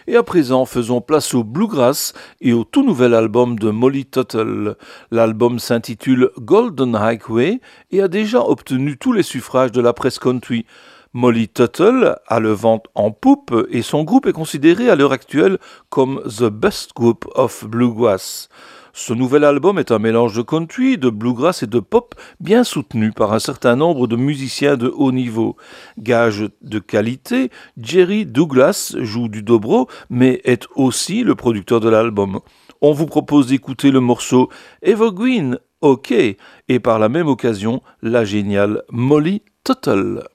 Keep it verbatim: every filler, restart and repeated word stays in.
Et à présent, faisons place au bluegrass et au tout nouvel album de Molly Tuttle. L'album s'intitule Golden Highway et a déjà obtenu tous les suffrages de la presse country. Molly Tuttle a le vent en poupe et son groupe est considéré à l'heure actuelle comme The Best Group of Bluegrass. Ce nouvel album est un mélange de country, de bluegrass et de pop bien soutenu par un certain nombre de musiciens de haut niveau. Gage de qualité, Jerry Douglas joue du dobro mais est aussi le producteur de l'album. On vous propose d'écouter le morceau Evergreen OK et par la même occasion la géniale Molly Tuttle.